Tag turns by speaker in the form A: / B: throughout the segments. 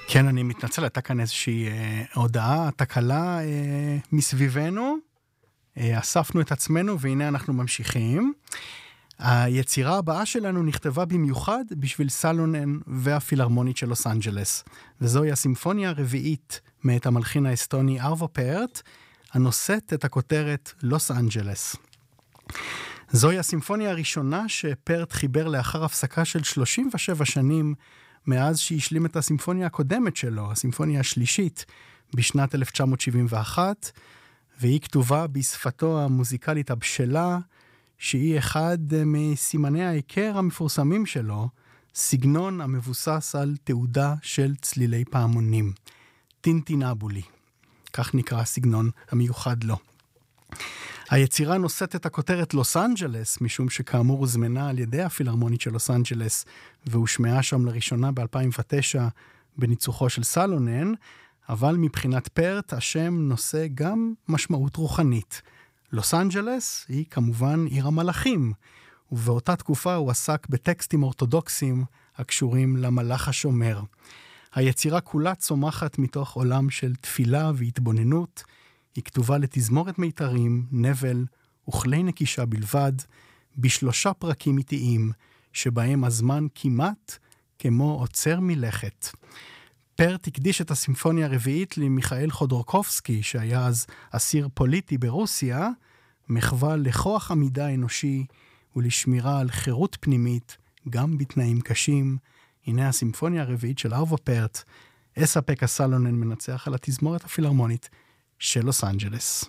A: כן, אני מתנצל, הייתה כאן איזושהי הודעה, תקלה מסביבנו, אספנו את עצמנו והנה אנחנו ממשיכים. היצירה הבאה שלנו נכתבה במיוחד בשביל סלונן והפילהרמונית של לוס אנג'לס, וזוהי הסימפוניה הרביעית מאת המלחין האסטוני ארבו פרט, הנושאת את הכותרת לוס אנג'לס. זוהי הסימפוניה הראשונה שפרט חיבר לאחר הפסקה של 37 שנים מאז שהשלים את הסימפוניה הקודמת שלו, הסימפוניה השלישית, בשנת 1971, והיא כתובה בשפתו המוזיקלית הבשלה, שהיא אחד מסימני ההיכר המפורסמים שלו, סגנון המבוסס על תעודה של צלילי פעמונים. טינטינבולי, כך נקרא הסגנון המיוחד לו. היצירה נושאת את הכותרת לוס אנג'לס, משום שכאמור הוזמנה על ידי הפילהרמונית של לוס אנג'לס, והושמעה שם לראשונה ב-2009 בניצוחו של סלונן, אבל מבחינת פרט השם נושא גם משמעות רוחנית. לוס אנג'לס היא כמובן עיר המלאכים, ובאותה תקופה הוא עסק בטקסטים אורתודוקסיים הקשורים למלאך השומר. היצירה כולה צומחת מתוך עולם של תפילה והתבוננות, היא כתובה לתזמורת מיתרים, נבל וכלי נקישה בלבד, בשלושה פרקים איטיים, שבהם הזמן כמעט כמו עוצר מלכת. פרט הקדיש את הסימפוניה הרביעית למיכאל חודורקובסקי, שהיה אז אסיר פוליטי ברוסיה, מחווה לכוח עמידה אנושי ולשמירה על חירות פנימית, גם בתנאים קשים. הנה הסימפוניה הרביעית של ארבו פרט, אסא פקה סלונן מנצח על התזמורת הפילהרמונית של לוס אנג'לס.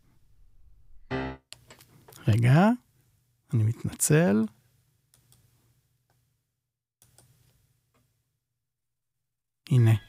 A: רגע, אני מתנצל. הנה.